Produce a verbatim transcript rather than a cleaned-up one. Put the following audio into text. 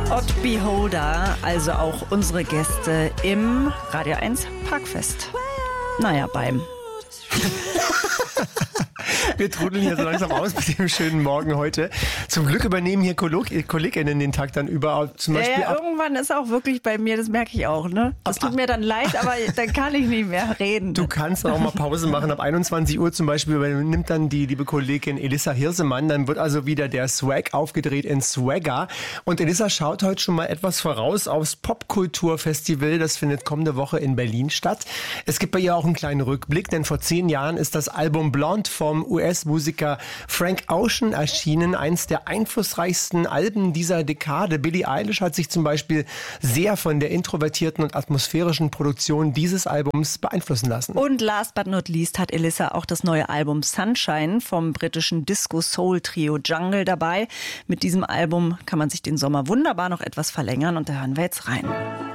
Odd Beholder, also auch unsere Gäste im Radio eins Parkfest. Naja, beim. Wir trudeln hier so langsam aus mit dem schönen Morgen heute. Zum Glück übernehmen hier Kolleg- KollegInnen den Tag dann über. Zum Beispiel ja, ja, irgendwann ist auch wirklich bei mir, das merke ich auch, ne? Das tut mir dann leid, aber dann kann ich nicht mehr reden. Du kannst dann auch mal Pause machen. Ab einundzwanzig Uhr zum Beispiel übernimmt dann die liebe Kollegin Elissa Hirsemann. Dann wird also wieder der Swag aufgedreht in Swagger. Und Elissa schaut heute schon mal etwas voraus aufs Popkulturfestival. Das findet kommende Woche in Berlin statt. Es gibt bei ihr auch einen kleinen Rückblick, denn vor zehn Jahren ist das Album Blonde vom U S-Musiker Frank Ocean erschienen. Eins der einflussreichsten Alben dieser Dekade. Billie Eilish hat sich zum Beispiel sehr von der introvertierten und atmosphärischen Produktion dieses Albums beeinflussen lassen. Und last but not least hat Elissa auch das neue Album Sunshine vom britischen Disco-Soul-Trio Jungle dabei. Mit diesem Album kann man sich den Sommer wunderbar noch etwas verlängern und da hören wir jetzt rein.